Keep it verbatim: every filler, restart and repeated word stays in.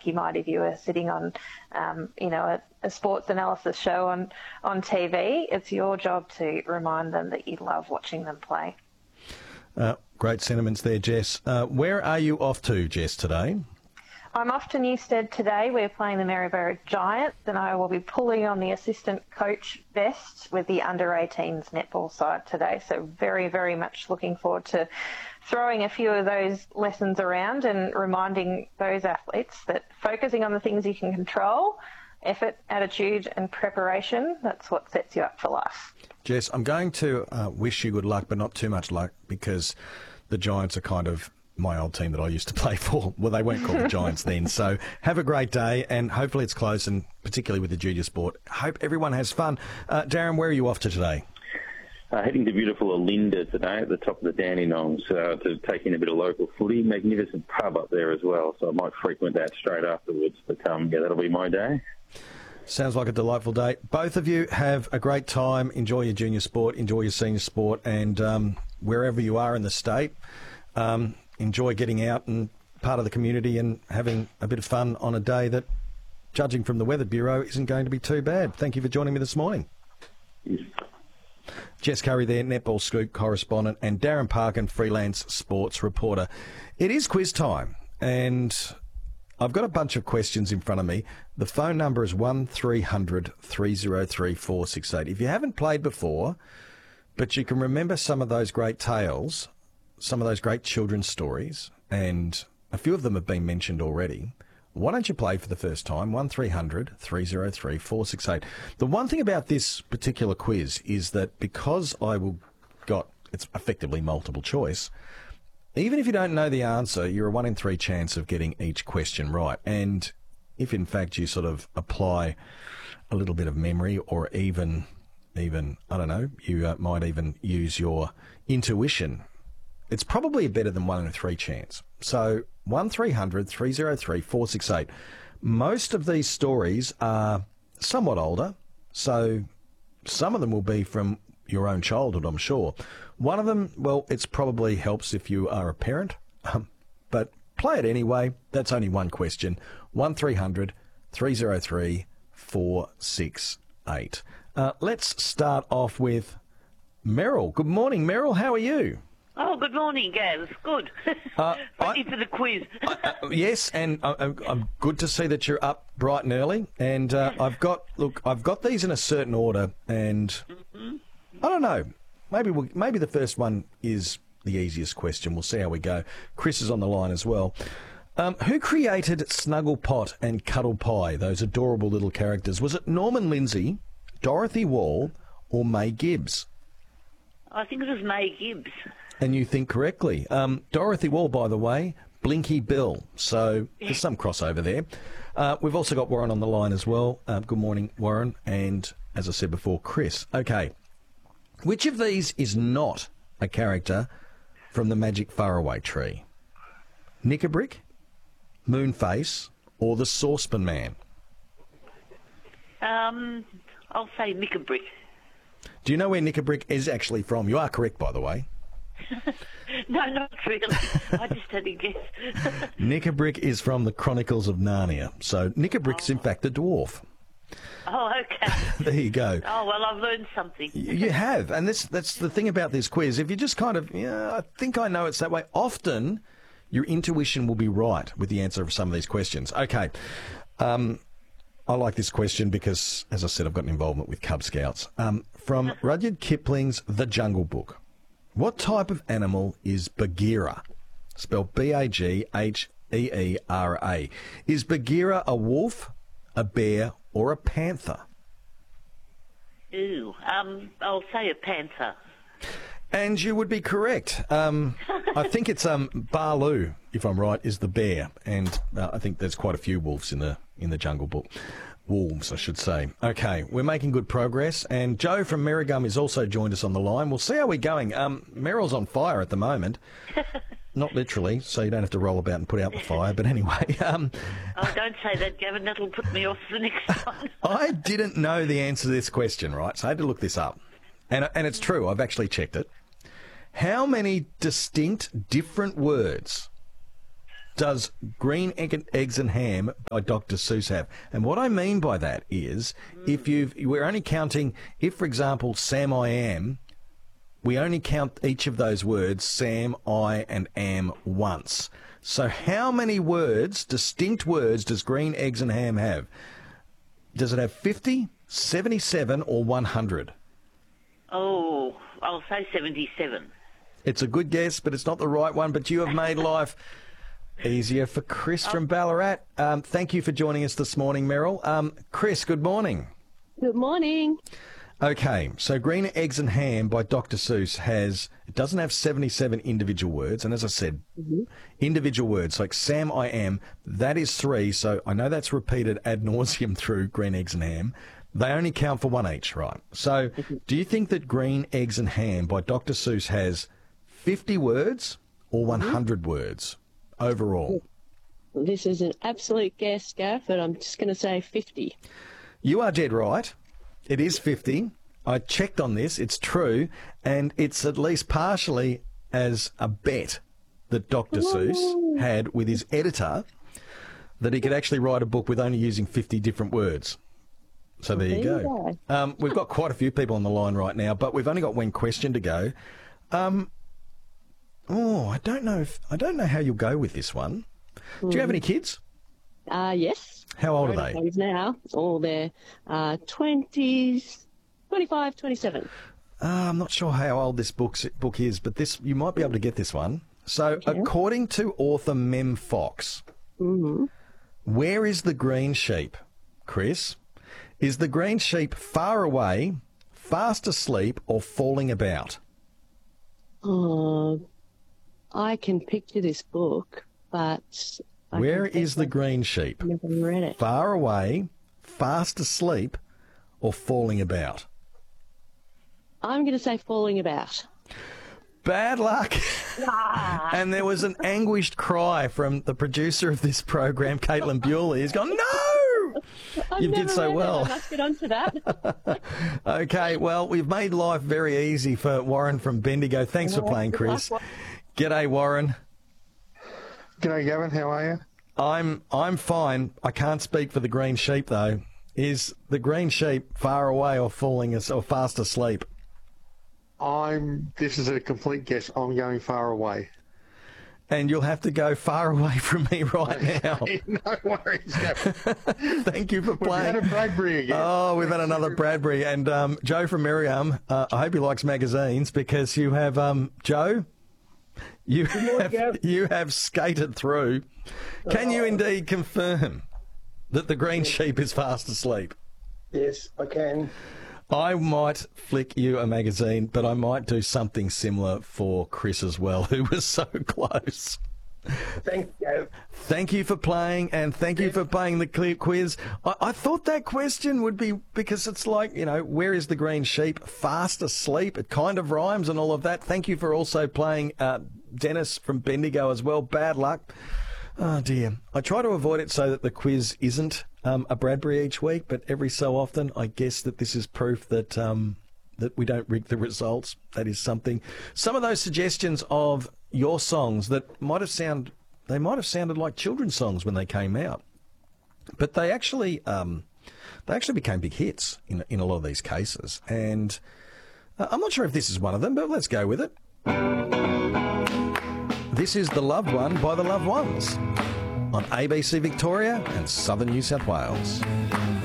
you might if you were sitting on, um, you know, a, a sports analysis show on, on T V. It's your job to remind them that you love watching them play. Uh, great sentiments there, Jess. Uh, where are you off to, Jess, today? I'm off to Newstead today. We're playing the Maryborough Giants, and I will be pulling on the assistant coach vest with the under eighteens netball side today. So very, very much looking forward to throwing a few of those lessons around and reminding those athletes that focusing on the things you can control, effort, attitude and preparation, that's what sets you up for life. Jess, I'm going to uh, wish you good luck, but not too much luck, because the Giants are kind of my old team that I used to play for. Well, they weren't called the Giants then. So have a great day, and hopefully it's close, and particularly with the junior sport. Hope everyone has fun. Uh, Darren, where are you off to today? Uh, heading to beautiful Olinda today at the top of the Dandenongs uh, to take in a bit of local footy. Magnificent pub up there as well, so I might frequent that straight afterwards. But um, yeah, that'll be my day. Sounds like a delightful day. Both of you have a great time. Enjoy your junior sport, enjoy your senior sport, and um, wherever you are in the state, um, enjoy getting out and part of the community and having a bit of fun on a day that, judging from the Weather Bureau, isn't going to be too bad. Thank you for joining me this morning. Yes. Jess Curry there, Netball Scoop correspondent, and Darren Parkin, freelance sports reporter. It is quiz time, and I've got a bunch of questions in front of me. The phone number is one three hundred three oh three four six eight. If you haven't played before, but you can remember some of those great tales, some of those great children's stories, and a few of them have been mentioned already, why don't you play for the first time? one three hundred three oh three four six eight. The one thing about this particular quiz is that because I will got, it's effectively multiple choice, even if you don't know the answer, you're a one in three chance of getting each question right. And if in fact you sort of apply a little bit of memory, or even, even I don't know, you uh, might even use your intuition, it's probably better than one in a three chance. So one three hundred three oh three four six eight. Most of these stories are somewhat older, so some of them will be from your own childhood, I'm sure. One of them, well, it's probably helps if you are a parent, um, but play it anyway. That's only one question. one three hundred three oh three four six eight. Uh, let's start off with Meryl. Good morning, Meryl. How are you? Oh, good morning, Gaz. Good. Uh, Ready I, for the quiz. uh, uh, yes, and uh, uh, I'm good to see that you're up bright and early. And uh, I've got look, I've got these in a certain order, and mm-hmm. I don't know. Maybe we'll, maybe the first one is the easiest question. We'll see how we go. Chris is on the line as well. Um, who created Snugglepot and Cuddle Pie? Those adorable little characters. Was it Norman Lindsay, Dorothy Wall, or May Gibbs? I think it was May Gibbs. And you think correctly. Um, Dorothy Wall, by the way, Blinky Bill. So there's some crossover there. Uh, we've also got Warren on the line as well. Uh, good morning, Warren. And as I said before, Chris. Okay. Which of these is not a character from the Magic Faraway Tree? Nickabrick, Moonface, or the Saucepan Man? Um, I'll say Nickabrick. Do you know where Nickabrick is actually from? You are correct, by the way. No, not really. I just had a guess. Nickabrick is from the Chronicles of Narnia. So Nickabrick's oh. in fact a dwarf. Oh, okay. There you go. Oh, well, I've learned something. You have, and this, that's the thing about this quiz. If you just kind of, yeah, I think I know it's that way, often your intuition will be right with the answer of some of these questions. Okay. Um, I like this question because, as I said, I've got an involvement with Cub Scouts. Um, from Rudyard Kipling's The Jungle Book. What type of animal is Bagheera? Spelled B A G H E E R A. Is Bagheera a wolf, a bear, or a panther? Ooh, um, I'll say a panther. And you would be correct. Um, I think it's um, Baloo, if I'm right, is the bear, and uh, I think there's quite a few wolves in the in the Jungle Book. Wolves, I should say. Okay, we're making good progress, and Joe from Merrigum has also joined us on the line. We'll see how we're going. Um, Meryl's on fire at the moment. Not literally, so you don't have to roll about and put out the fire, but anyway. Um, oh, don't say that, Gavin. That'll put me off the next one. I didn't know the answer to this question, right? So I had to look this up. And, and it's true, I've actually checked it. How many distinct different words does Green Egg, Eggs and Ham by Doctor Seuss have? And what I mean by that is, if you've, we're only counting, if, for example, Sam I Am, we only count each of those words, Sam, I, and Am, once. So how many words, distinct words, does Green Eggs and Ham have? Does it have fifty, seventy-seven, or one hundred? Oh, I'll say seventy-seven. It's a good guess, but it's not the right one. But you have made life easier for Chris from Ballarat. Um, thank you for joining us this morning, Meryl. Um, Chris, good morning. Good morning. Okay, so Green Eggs and Ham by Doctor Seuss has, it doesn't have seventy-seven individual words, and as I said, mm-hmm. individual words, like Sam I Am, that is three, so I know that's repeated ad nauseum through Green Eggs and Ham. They only count for one each, right? So do you think that Green Eggs and Ham by Doctor Seuss has fifty words or one hundred mm-hmm. words overall? This is an absolute guess, Gav, but I'm just going to say fifty. You are dead right. It is fifty. I checked on this. It's true. And it's at least partially as a bet that Doctor Seuss had with his editor that he could actually write a book with only using fifty different words. So there you go. Um, we've got quite a few people on the line right now, but we've only got one question to go. Um, oh, I don't know if I don't know how you'll go with this one. Do you have any kids? Uh, yes. How old are they? Now, all their uh, twenties, twenty-five, twenty-seven. Uh, I'm not sure how old this book book is, but this you might be able to get this one. So, okay. According to author Mem Fox, mm-hmm. where is the green sheep, Chris? Is the green sheep far away, fast asleep, or falling about? Oh, I can picture this book, but... I Where is the green sheep? Never read it. Far away, fast asleep, or falling about? I'm going to say falling about. Bad luck. Ah. And there was an anguished cry from the producer of this program, Caitlin Bewley. He's gone, no! I've You never did so read well. It. I must get onto that. Okay, well, we've made life very easy for Warren from Bendigo. Thanks for playing, Chris. G'day, Warren. G'day, Gavin. How are you? I'm I'm fine. I can't speak for the green sheep, though. Is the green sheep far away or falling as, or fast asleep? I'm. This is a complete guess. I'm going far away. And you'll have to go far away from me right now. No worries, Gavin. Thank you for playing. We've had a Bradbury again. Oh, we've had another Bradbury. And um, Joe from Miriam, uh, I hope he likes magazines because you have, um, Joe, you have, you have skated through. Can you indeed confirm that the green sheep is fast asleep? Yes, I can. I might flick you a magazine, but I might do something similar for Chris as well, who was so close. Thank you. Thank you for playing, and thank you for playing the clear quiz. I, I thought that question would be, because it's like, you know, where is the green sheep? Fast asleep. It kind of rhymes and all of that. Thank you for also playing uh, Dennis from Bendigo as well. Bad luck. Oh, dear. I try to avoid it so that the quiz isn't um, a Bradbury each week, but every so often I guess that this is proof that um, that we don't rig the results. That is something. Some of those suggestions of your songs that might have sound they might have sounded like children's songs when they came out, but they actually um, they actually became big hits in in a lot of these cases. And uh, I'm not sure if this is one of them, but let's go with it. This is The Loved One by The Loved Ones on A B C Victoria and Southern New South Wales.